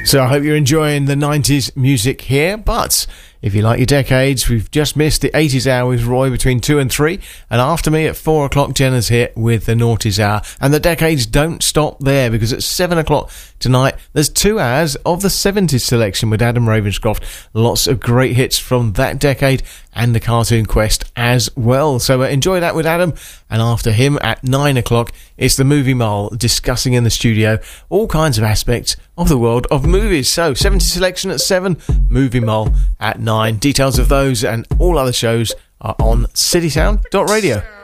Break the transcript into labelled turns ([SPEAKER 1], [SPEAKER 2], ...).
[SPEAKER 1] So I hope you're enjoying the 90s music here, but if you like your decades, we've just missed the 80s hour with Roy between 2 and 3, and after me at 4 o'clock, Jenna's here with the noughties hour, and the decades don't stop there, because at 7 o'clock tonight, there's 2 hours of the 70s selection with Adam Ravenscroft. Lots of great hits from that decade and the Cartoon Quest as well. So enjoy that with Adam, and after him at 9 o'clock, it's the Movie Mole discussing in the studio all kinds of aspects of the world of movies. So 70s selection at 7, Movie Mole at 9. Details of those and all other shows are on citysound.radio.